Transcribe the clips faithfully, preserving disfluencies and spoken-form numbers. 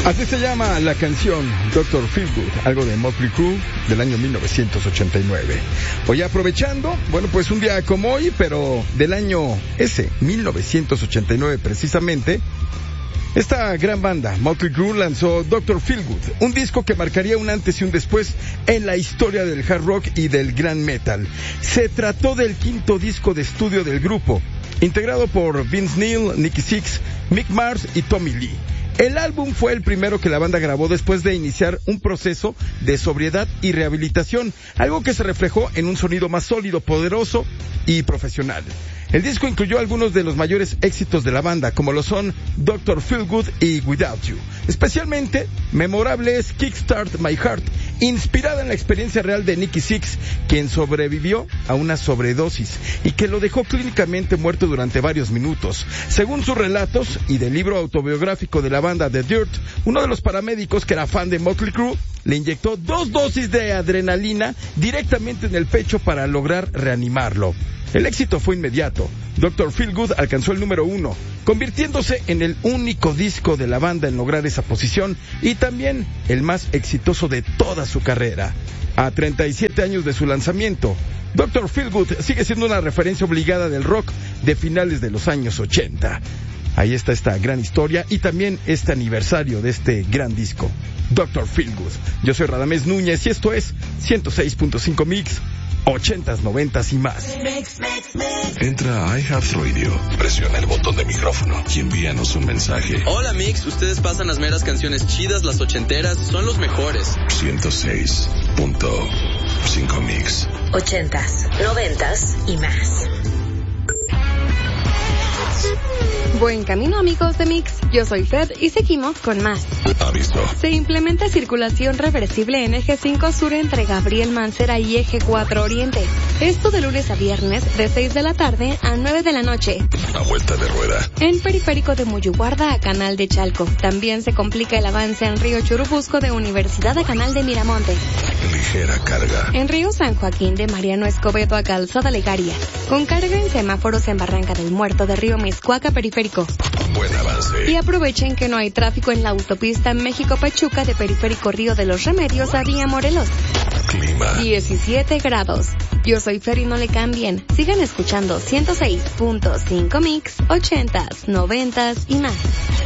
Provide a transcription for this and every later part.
Así se llama la canción doctor Feelgood, algo de Motley Crue del año mil novecientos ochenta y nueve. Hoy aprovechando, bueno, pues un día como hoy, pero del año ese, mil novecientos ochenta y nueve precisamente, esta gran banda, Motley Crue, lanzó doctor Feelgood, un disco que marcaría un antes y un después en la historia del hard rock y del gran metal. Se trató del quinto disco de estudio del grupo, integrado por Vince Neil, Nikki Sixx, Mick Mars y Tommy Lee. El álbum fue el primero que la banda grabó después de iniciar un proceso de sobriedad y rehabilitación, algo que se reflejó en un sonido más sólido, poderoso y profesional. El disco incluyó algunos de los mayores éxitos de la banda, como lo son doctor Feelgood y Without You. Especialmente memorable es Kickstart My Heart, inspirada en la experiencia real de Nikki Sixx, quien sobrevivió a una sobredosis y que lo dejó clínicamente muerto durante varios minutos. Según sus relatos y del libro autobiográfico de la banda The Dirt, uno de los paramédicos que era fan de Motley Crue le inyectó dos dosis de adrenalina directamente en el pecho para lograr reanimarlo. El éxito fue inmediato. doctor Feelgood alcanzó el número uno, convirtiéndose en el único disco de la banda en lograr esa posición y también el más exitoso de toda su carrera. A treinta y siete años de su lanzamiento, doctor Feelgood sigue siendo una referencia obligada del rock de finales de los años ochenta. Ahí está esta gran historia y también este aniversario de este gran disco, doctor Feelgood. Yo soy Radamés Núñez y esto es ciento seis punto cinco Mix, ochentas, noventas y más. Entra a iHeartRadio, presiona el botón de micrófono y envíanos un mensaje. Hola Mix, ustedes pasan las meras canciones chidas, las ochenteras, son los mejores. ciento seis punto cinco Mix. Ochentas, noventas y más. Buen camino, amigos de Mix. Yo soy Fed y seguimos con más. Aviso. Se implementa circulación reversible en Eje cinco Sur entre Gabriel Mancera y Eje cuatro Oriente. Esto de lunes a viernes de seis de la tarde a nueve de la noche. A vuelta de rueda. En Periférico de Muyuguarda a Canal de Chalco. También se complica el avance en Río Churubusco de Universidad a Canal de Miramonte. Ligera carga. En Río San Joaquín de Mariano Escobedo a Calzada Legaria. Con carga en semáforos en Barranca del Muerto de Río Miscuaca Periférico. Buen avance. Y aprovechen que no hay tráfico en la autopista México-Pachuca de Periférico Río de los Remedios a Vía Morelos. Clima. diecisiete grados. Yo soy Fer y no le cambien. Sigan escuchando ciento seis punto cinco Mix, ochentas, noventas y más.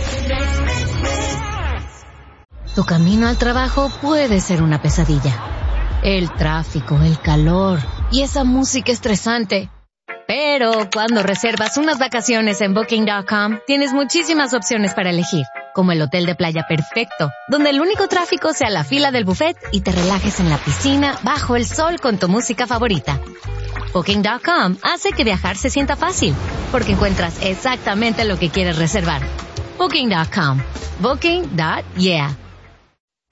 Tu camino al trabajo puede ser una pesadilla. El tráfico, el calor y esa música estresante. Pero cuando reservas unas vacaciones en Booking punto com, tienes muchísimas opciones para elegir, como el hotel de playa perfecto, donde el único tráfico sea la fila del buffet y te relajes en la piscina bajo el sol con tu música favorita. Booking punto com hace que viajar se sienta fácil, porque encuentras exactamente lo que quieres reservar. Booking punto com. Booking. Yeah.